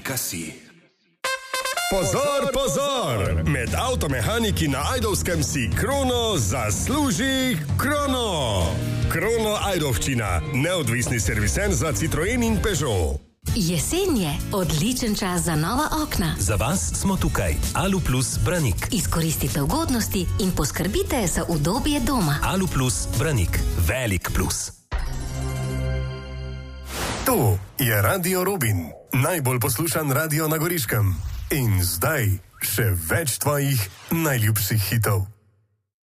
Aluplus.si. Pozor, pozor! Med avtomehaniki na Ajdovskem si Krono zasluži krono. Krono Ajdovščina, neodvisni serviser za Citroen in Peugeot. Jesen je odličen čas za nova okna. Za vas smo tukaj. Aluplus Branik. Izkoristite ugodnosti in poskrbite za udobje doma. Aluplus Branik. Velik plus. To je Radio Robin, najbolj poslušan radio na Goriškem. In zdaj še več tvojih najljubših hitov.